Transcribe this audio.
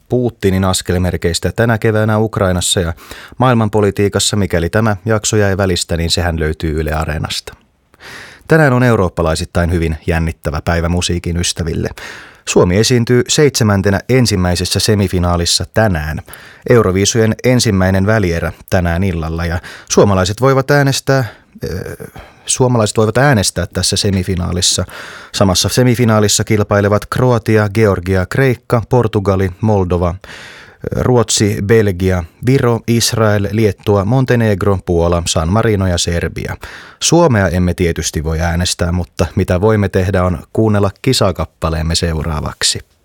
Putinin askelmerkeistä tänä keväänä Ukrainassa ja maailmanpolitiikassa. Mikäli tämä jakso jäi välistä, niin sehän löytyy Yle Areenasta. Tänään on eurooppalaisittain hyvin jännittävä päivä musiikin ystäville. Suomi esiintyy 7. ensimmäisessä semifinaalissa tänään. Euroviisujen ensimmäinen välierä tänään illalla ja suomalaiset voivat äänestää tässä semifinaalissa. Samassa semifinaalissa kilpailevat Kroatia, Georgia, Kreikka, Portugali, Moldova, Ruotsi, Belgia, Viro, Israel, Liettua, Montenegro, Puola, San Marino ja Serbia. Suomea emme tietysti voi äänestää, mutta mitä voimme tehdä on kuunnella kisakappaleemme seuraavaksi.